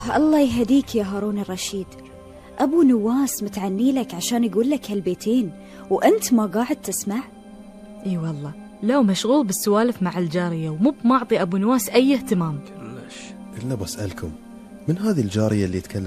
الله يهديك يا هارون الرشيد، أبو نواس متعني لك عشان يقول لك هالبيتين وأنت ما قاعد تسمع. اي والله، لو مشغول بالسوالف مع الجارية ومو بمعطي أبو نواس أي اهتمام. إلا بسألكم، من هذه الجارية اللي تكلم